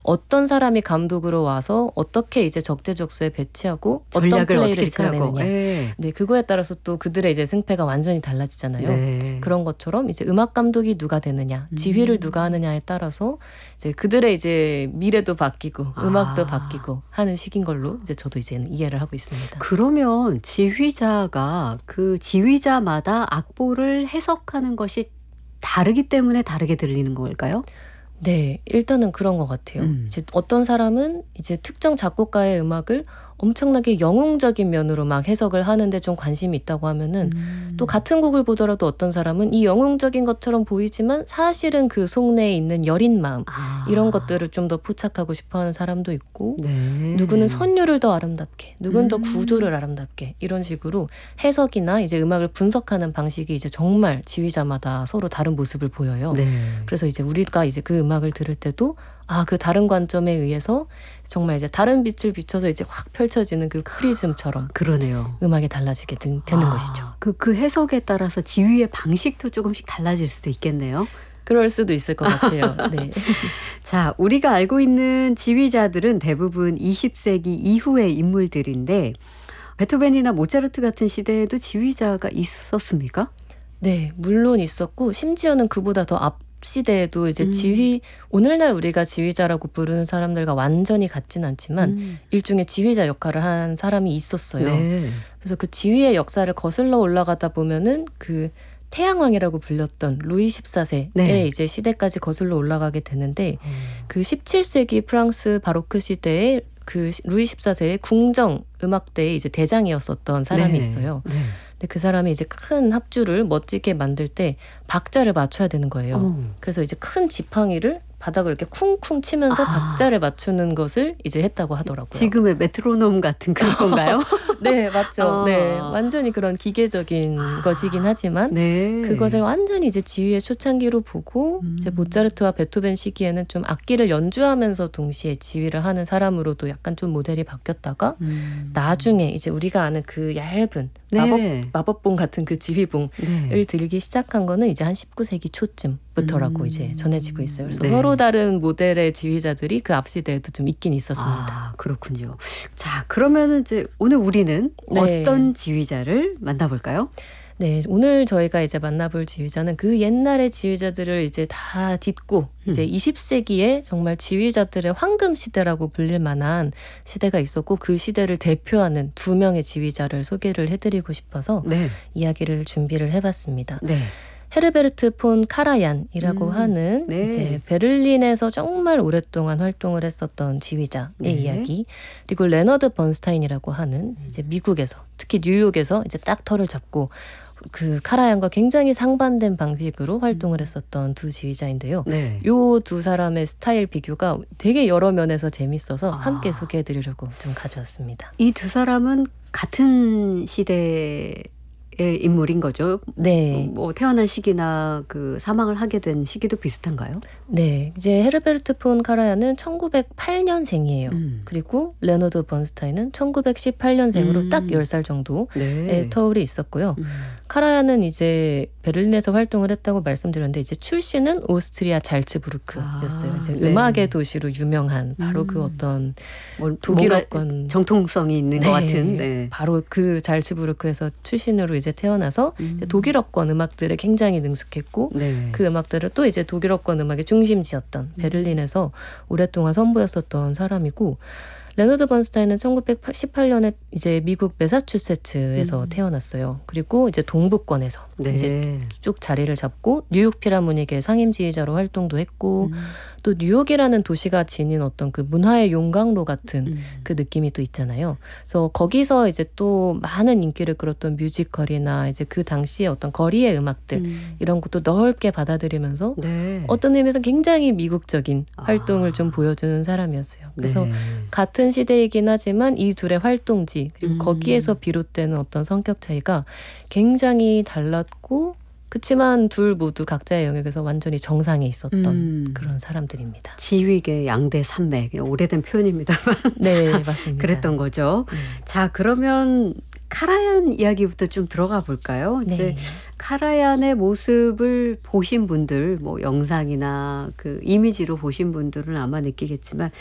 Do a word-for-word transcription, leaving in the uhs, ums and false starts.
어떤 사람이 감독으로 와서 어떻게 이제 적재적소에 배치하고 어떤 전략을 플레이를 어떻게 짜고. 이끌어내느냐. 예. 네, 그거에 따라서 또 그들의 이제 승패가 완전히 달라지잖아요. 네. 그런 것처럼 이제 음악 감독이 누가 되느냐, 음. 지휘를 누가 하느냐에 따라서 이제 그들의 이제 미래도 바뀌고 아. 음악도 바뀌고 하는 식인 걸로 이제 저도 이제는 이해를 하고 있습니다. 그러면 지휘자가 그 지휘자마다 악보를 해석하는 것이 다르기 때문에 다르게 들리는 걸까요? 네, 일단은 그런 것 같아요. 음. 이제 어떤 사람은 이제 특정 작곡가의 음악을 엄청나게 영웅적인 면으로 막 해석을 하는데 좀 관심이 있다고 하면은 음. 또 같은 곡을 보더라도 어떤 사람은 이 영웅적인 것처럼 보이지만 사실은 그 속내에 있는 여린 마음 아. 이런 것들을 좀 더 포착하고 싶어하는 사람도 있고 네. 누구는 선율을 더 아름답게, 누구는 더 음. 구조를 아름답게 이런 식으로 해석이나 이제 음악을 분석하는 방식이 이제 정말 지휘자마다 서로 다른 모습을 보여요. 네. 그래서 이제 우리가 이제 그 음악을 들을 때도 아, 그 다른 관점에 의해서 정말 이제 다른 빛을 비춰서 이제 확 펼쳐지는 그 프리즘처럼 그러네요. 음악이 달라지게 되, 되는 아, 것이죠. 그, 그 해석에 따라서 지휘의 방식도 조금씩 달라질 수도 있겠네요. 그럴 수도 있을 것 같아요. 네. 자, 우리가 알고 있는 지휘자들은 대부분 이십 세기 이후의 인물들인데 베토벤이나 모차르트 같은 시대에도 지휘자가 있었습니까? 네, 물론 있었고 심지어는 그보다 더 앞 시대에도 이제 음. 지휘, 오늘날 우리가 지휘자라고 부르는 사람들과 완전히 같진 않지만 음. 일종의 지휘자 역할을 한 사람이 있었어요. 네. 그래서 그 지휘의 역사를 거슬러 올라가다 보면은 그 태양왕이라고 불렸던 루이 십사 세의 네. 이제 시대까지 거슬러 올라가게 되는데 음. 그 십칠 세기 프랑스 바로크 시대에 그 루이 십사 세의 궁정 음악대의 이제 대장이었었던 사람이 네. 있어요. 네. 근데 그 사람이 이제 큰 합주를 멋지게 만들 때 박자를 맞춰야 되는 거예요. 어. 그래서 이제 큰 지팡이를 바닥을 이렇게 쿵쿵 치면서 아. 박자를 맞추는 것을 이제 했다고 하더라고요. 지금의 메트로놈 같은 그런 건가요? 네, 맞죠. 아. 네, 완전히 그런 기계적인 아. 것이긴 하지만 네. 그것을 완전히 이제 지휘의 초창기로 보고 음. 이제 모차르트와 베토벤 시기에는 좀 악기를 연주하면서 동시에 지휘를 하는 사람으로도 약간 좀 모델이 바뀌었다가 음. 나중에 이제 우리가 아는 그 얇은 네. 마법 마법봉 같은 그 지휘봉을 네. 들기 시작한 거는 이제 한 십구 세기 초쯤부터라고 음. 이제 전해지고 있어요. 그래서 네. 서로 다른 모델의 지휘자들이 그 앞 시대에도 좀 있긴 있었습니다. 아, 그렇군요. 자, 그러면은 이제 오늘 우리는 네. 어떤 지휘자를 만나볼까요? 네, 오늘 저희가 이제 만나볼 지휘자는 그 옛날의 지휘자들을 이제 다 딛고 이제 음. 이십 세기에 정말 지휘자들의 황금 시대라고 불릴 만한 시대가 있었고 그 시대를 대표하는 두 명의 지휘자를 소개를 해드리고 싶어서 네. 이야기를 준비를 해봤습니다. 네. 헤르베르트 폰 카라얀이라고 음, 하는 네. 이제 베를린에서 정말 오랫동안 활동을 했었던 지휘자의 네. 이야기, 그리고 레너드 번스타인이라고 하는 이제 미국에서 특히 뉴욕에서 이제 딱 터를 잡고 그 카라얀과 굉장히 상반된 방식으로 활동을 했었던 두 지휘자인데요. 네. 요 두 사람의 스타일 비교가 되게 여러 면에서 재밌어서 아. 함께 소개해드리려고 좀 가져왔습니다. 이 두 사람은 같은 시대의 인물인 거죠? 네. 뭐 태어난 시기나 그 사망을 하게 된 시기도 비슷한가요? 네, 이제 헤르베르트 폰 카라얀은 천구백팔 년생이에요. 음. 그리고 레너드 번스타인은 천구백십팔 년생으로 음. 딱 열 살 정도의 네. 터울이 있었고요. 음. 카라얀은 이제 베를린에서 활동을 했다고 말씀드렸는데 이제 출신은 오스트리아 잘츠부르크였어요. 아, 이제 네. 음악의 도시로 유명한 바로 음. 그 어떤 뭐 독일어권 뭔가 정통성이 있는 것 같은. 네. 바로 그 잘츠부르크에서 출신으로 이제 태어나서 음. 이제 독일어권 음악들에 굉장히 능숙했고 네. 그 음악들을 또 이제 독일어권 음악의 중심지였던 베를린에서 오랫동안 선보였었던 사람이고, 레너드 번스타인은 천구백십팔 년에 이제 미국 매사추세츠에서 음. 태어났어요. 그리고 이제 동부권에서 네. 이제 쭉 자리를 잡고 뉴욕 필하모닉의 상임 지휘자로 활동도 했고 음. 또 뉴욕이라는 도시가 지닌 어떤 그 문화의 용광로 같은 음. 그 느낌이 또 있잖아요. 그래서 거기서 이제 또 많은 인기를 끌었던 뮤지컬이나 이제 그 당시의 어떤 거리의 음악들 음. 이런 것도 넓게 받아들이면서 네. 어떤 의미에서 굉장히 미국적인 아. 활동을 좀 보여주는 사람이었어요. 그래서 네. 같은 시대이긴 하지만 이 둘의 활동지 그리고 음. 거기에서 비롯되는 어떤 성격 차이가 굉장히 달랐고, 그렇지만 둘 모두 각자의 영역에서 완전히 정상에 있었던 음. 그런 사람들입니다. 지휘계 양대 산맥, 오래된 표현입니다만 네, 맞습니다. 그랬던 거죠. 네. 자, 그러면 카라얀 이야기부터 좀 들어가 볼까요? 네. 이제 카라얀의 모습을 보신 분들, 뭐 영상이나 그 이미지로 보신 분들은 아마 느끼겠지만